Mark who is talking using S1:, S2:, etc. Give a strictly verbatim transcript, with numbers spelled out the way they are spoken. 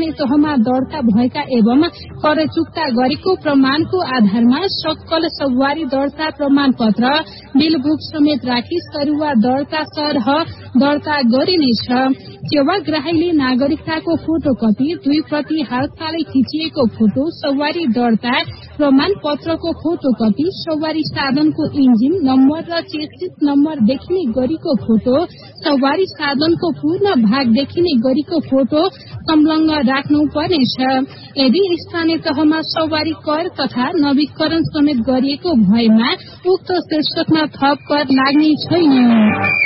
S1: स्थानीय तहमा दर्ता भएका एवं कर चुक्ता गरेको प्रमाणको आधारमा सक्कल सवारी दर्ता प्रमाण पत्र बिल बुक समेत राखी सरुवा दर्ता सरह दर्ता गरिनेछ। सेवाग्राहीले नागरिकताको फोटोकपी, दुई प्रति हालसालै खिचिएको फोटो, सवारी दर्ता प्रमाण पत्रको फोटोकपी, सवारी साधनको इन्जिन नम्बर र चेसिस नम्बर देखिने गरेको फोटो, सवारी साधनको पूर्ण भाग देखिने गरेको फोटो संलग्न राख्नु पर्नेछ। यदि स्थानीय तहमा सवारी कर तथा नवीकरण समेत गरिएको भएमा उक्त शीर्षकमा थप कर लाग्ने छैन।